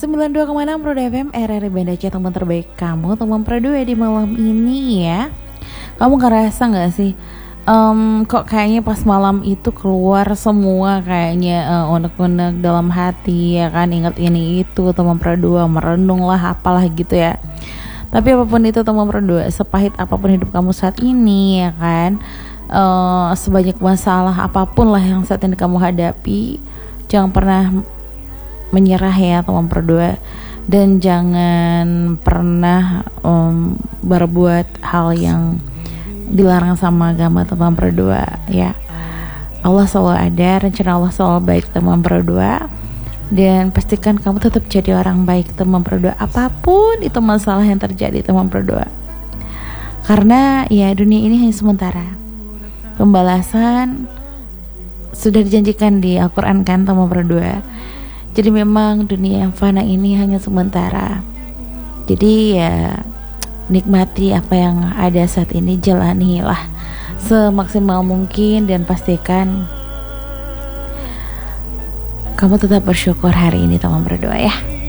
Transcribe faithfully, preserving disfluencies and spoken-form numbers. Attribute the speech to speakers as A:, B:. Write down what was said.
A: sembilan puluh dua koma enam Roda F M R R I Band Aceh, teman terbaik kamu, teman berdua di malam ini ya. Kamu ngerasa gak sih um, kok kayaknya pas malam itu keluar semua kayaknya uh, unek-unek dalam hati ya kan, ingat ini itu, teman berdua merenung lah apalah gitu ya. Tapi apapun itu teman berdua, sepahit apapun hidup kamu saat ini ya kan, uh, sebanyak masalah apapun lah yang saat ini kamu hadapi, jangan pernah menyerah ya teman berdua, dan jangan pernah um, berbuat hal yang dilarang sama agama teman berdua ya. Allah selalu ada, rencana Allah selalu baik teman berdua, dan pastikan kamu tetap jadi orang baik teman berdua, apapun itu masalah yang terjadi teman berdua, karena ya dunia ini hanya sementara. Pembalasan sudah dijanjikan di Al-Quran kan teman berdua. Jadi memang dunia yang fana ini hanya sementara. Jadi ya nikmati apa yang ada saat ini, jalanilah semaksimal mungkin, dan pastikan kamu tetap bersyukur hari ini teman berdua ya.